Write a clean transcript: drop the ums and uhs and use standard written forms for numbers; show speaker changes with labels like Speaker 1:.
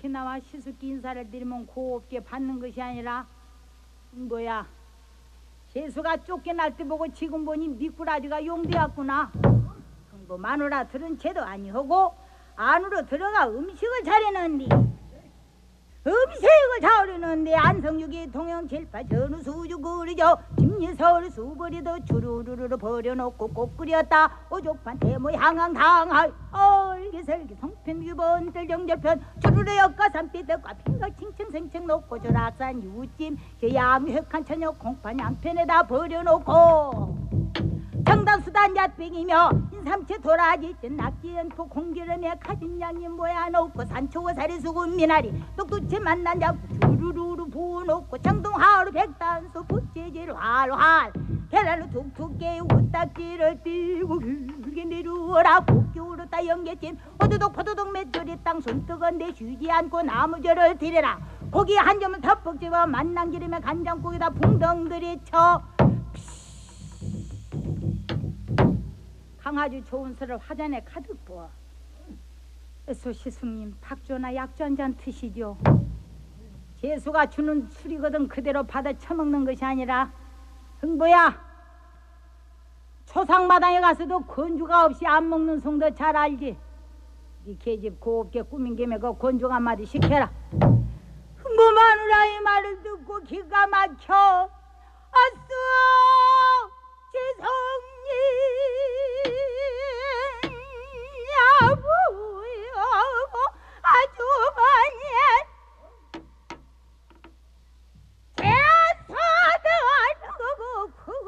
Speaker 1: 나와 시숙기 인사를 드리면 곱게 받는 것이 아니라 뭐야 재수가 쫓겨날 때 보고 지금 보니 미꾸라지가 용되었구나. 뭐 마누라 들은 채도 아니하고 안으로 들어가 음식을 차리는데 음식을 차리는데 안성육이 동영칠파 전우수주 그리죠. 김유서울 수거리도 주르르르 버려놓고 꼭 끓였다. 오족판 대모 향황당할 얼기설기 성편규번 뜰정절편 주르르 엿가산빛 덕과 핑각 칭칭생칭 놓고 조락산 유찜 제양획한 천역 콩판 양편에다 버려놓고 정당수단 잣빙이며 인삼채 도라지 찐 낙지연포 공기름에 가진양이 모여놓고 산초고사리 수군 미나리 똑똑치 만난 잡고 주르르르 부어놓고 청동하루 백단수 부채질 활활 계란으로 툭툭 깨우고 딱지를 띄고 길게 내려오라 국교로 따 연계찜 호두독 포도독 맷돌이 땅 손뜨건데 쉬지 않고 나무절을 들여라 고기 한 점을 덮벅 집어 만난기름에 간장국에다 풍덩들이 쳐 강아지 좋은 술을 화잔에 가득 부어. 에소 시숙님 박조나 약주 한잔 드시죠. 재수가 주는 술이거든 그대로 받아 처먹는 것이 아니라 흥보야 초상마당에 가서도 건주가 없이 안 먹는 송도 잘 알지. 이 계집 곱게 꾸민 김에 그 건중 한마디 시켜라. 흥보 마누라의 말을 듣고 기가 막혀 아싸 재수